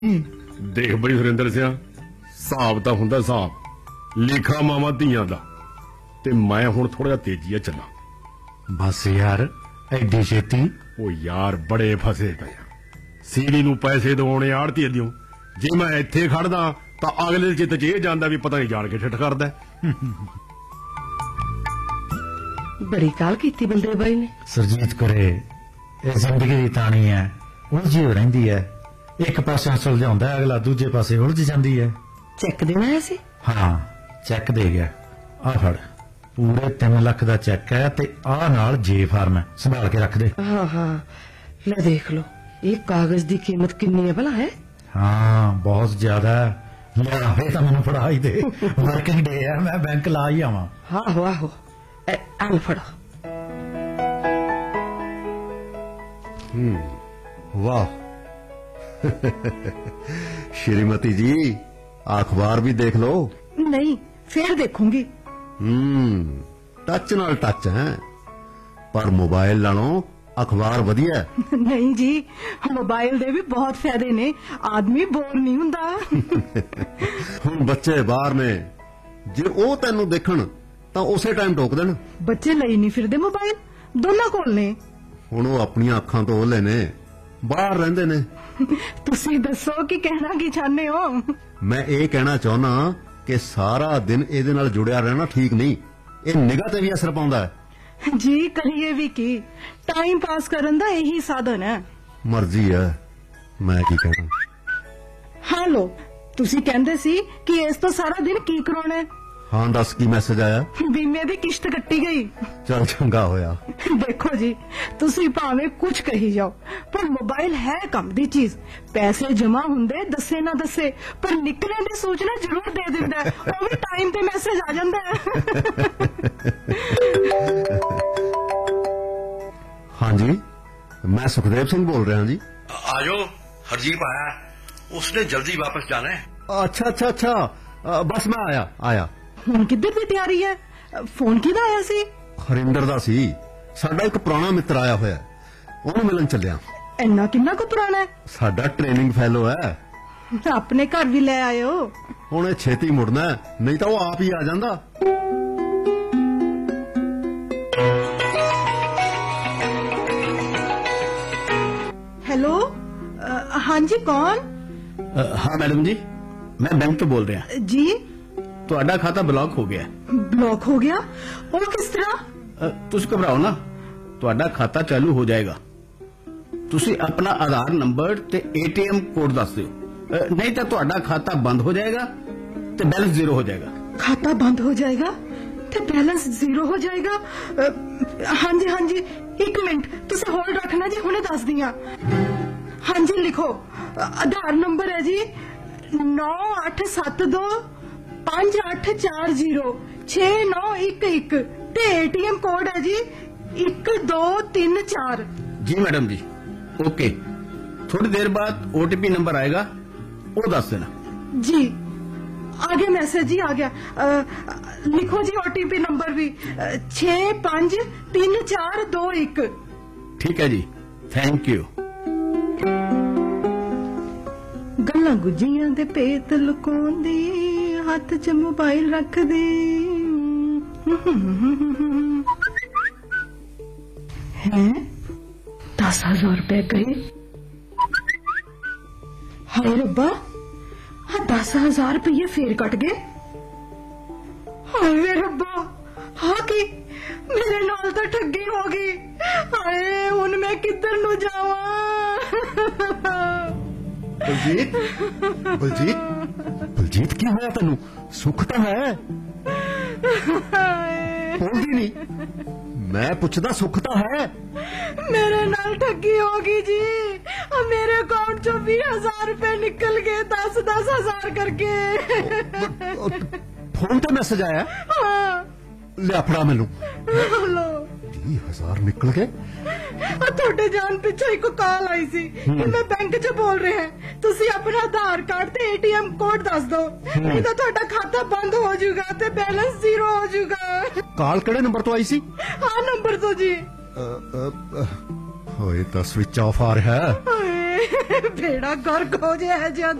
देख बड़ी सुरिंदर सिया, हिसाब तां हुंदा हिसाब, लेखा मावां धीआं दा, ते मैं हुण थोड़ा जिहा तेजिया चला। बस यार एडी छेती? ओ यार बड़े फसे पए आ। सीरी नूं पैसे दवाउणे आड़तीए दिओ, जे मैं इत्थे खड़दा तां अगले दे चित्त च इह जांदा भी पता नहीं जाण के ठिठ करदा। बड़ी काल कीती बलदेव बाई ने। सुरजीत करे ਇਹ ਜ਼ਿੰਦਗੀ ਦੀ ਤਾਣੀ ਹੈ, ਉਲਝੀ ਹੋ ਰਹਿੰਦੀ ਹੈ। ਇੱਕ ਪਾਸੇ ਸੁਲਝਾਉਂਦਾ ਅਗਲਾ ਦੂਜੇ ਪਾਸੇ ਉਲਝ ਜਾਂਦੀ ਹੈ। ਚੈੱਕ ਦੇਣਾ ਹੈ ਸੀ? ਹਾਂ ਚੈੱਕ ਦੇ ਗਿਆ। ਆ ਫੜ, ਪੂਰੇ 3 ਲੱਖ ਦਾ ਚੈੱਕ ਹੈ ਤੇ ਆ ਨਾਲ ਜੇ ਫਾਰਮ ਹੈ, ਸੰਭਾਲ ਕੇ ਰੱਖ ਦੇ। हाँ हाँ ले देख लो, ये कागज की कीमत कितनी है भला है? हाँ बहुत ज्यादा है। ले आवे तो मैंने फड़ा ही दे, वर्किंग डे है, मैं बैंक ला ही आवा। आहो आहो आल फड़ो। वाह श्रीमती जी, अखबार भी देख लो। नहीं फिर देखूंगी। टच नाल टच है, पर मोबाइल नालों अखबार वधिया है। नहीं जी, मोबाइल दे भी बहुत फायदे ने, आदमी बोर नहीं हुंदा। हुण बच्चे बाहर ने, जे ओ तैनू देखण तां उसे टाइम टोक देण। बच्चे लई नहीं फिरदे मोबाइल, दोनों कोल ने। हुण ओ अपणियां अखां तो ओले ने, बाहर रहिंदे ने। तुसी दसो कि कहना की चाहते हो? मैं ये कहना चाहना कि सारा दिन इहदे नाल जुड़िया रहना ठीक नहीं, ये निगाह ते भी असर पाउंदा है। जी करिए भी की, टाइम पास करन दा यही साधन है। मर्जी है, मैं की कहना। हाँ लो, तुसी कहंदे सी कि इस तो सारा दिन की कराउणा है? हाँ दस की मैसेज आया? बीमे दी किश्त कट्टी गई। चल चंगा होया। देखो जी, तुसी भावे कुछ कही जाओ, पर मोबाइल है कम दी चीज। पैसे जमा हुंदे दसे ना दसे, पर निकलने दी सूचना जरूर दे दिंदा है, वो भी टाइम ते मैसेज आ जांदा है। हाँ जी, मैं सुखदेव सिंह बोल रहा जी। आजो, हरजीप आया, उसने जल्दी वापस जाना है। अच्छा अच्छा अच्छा, बस मैं आया आया। हुण किधर दी तैयारी है? फोन किहदा आया सी? हरिंदर दा सी, साडा एक पुराना मित्र आया होया, ओनू मिलन चलिया। इन्ना किन्ना को पुराना है? साडा ट्रेनिंग फेलो है। अपने घर भी ले आयो। हुण ये छेती मुड़ना है, नहीं तो वो आप ही आ जांदा। हेलो, हाँ जी कौन? हाँ मैडम जी, मैं बैंक तो बोल रहा। जी ਤੁਹਾਡਾ खाता ब्लॉक हो गया। ब्लॉक हो गया? और किस तरह? ਤੁਸੀਂ ਘਬਰਾਓ ਨਾ, ਤੁਹਾਡਾ खाता चालू हो जाएगा। ਤੁਸੀਂ अपना आधार नंबर ते ATM कोड दस दिओ, नहीं तो ਤੁਹਾਡਾ खाता बंद हो जाएगा ते बैलेंस जीरो हो जाएगा। खाता बंद हो जाएगा ते बैलेंस जीरो हो जाएगा? हाँ जी, एक मिनट तुसी होल्ड रखना जी, हुणे दस दियां। हाँ जी लिखो, आधार नंबर है जी 9872 5840 6911 ते ATM कोड है जी 1234। जी मैडम जी, ओके। थोड़ी देर बाद OTP नंबर आएगा, वो दस देना। जी आ गया मैसेज जी, आ गया। लिखो जी OTP नंबर भी 653421। ठीक है जी, थैंक यू। गल्लां गुज्जियां दे पेत लुकाउंदी, हाथ च मोबाइल रख दे। हैं 10,000 रुपए गए। हाय रब्बा, 10,000 रुपये फिर कट गए। हाय रब्बा, हाँ की मेरे नाल तो ठगी हो गई। हाय हुण मैं किधर नू जावां? बलजीत बलजीत बलजीत की होया तेनू? सुख तो है, बोलदी नहीं। मैं पूछदा सुख तो है? मेरे नाल ठगी हो गई जी, मेरे अकाउंट चो 20,000 रुपए निकल गए, 10-10 हजार करके। फोन पे मैसेज आया? हाँ। ले फड़ा मैनू। लो 20,000 निकल गए। थोड़े जान पिछे एक कॉल आई सी कि मैं बैंक च बोल रहे हैं, तुसी अपना आधार कार्ड ते ATM कोड दस दो, नहीं तो ਤੁਹਾਡਾ खाता बंद हो जाएगा ते बैलेंस जीरो हो जाएगा। कॉल केड़े नंबर तो आई सी? हाँ नंबर तो जी होए तो स्विच ऑफ आ रहा है। ਹਾਏ ਬੇੜਾ ਗਰਕ ਹੋ ਜਾਏ ਜਿਹਾ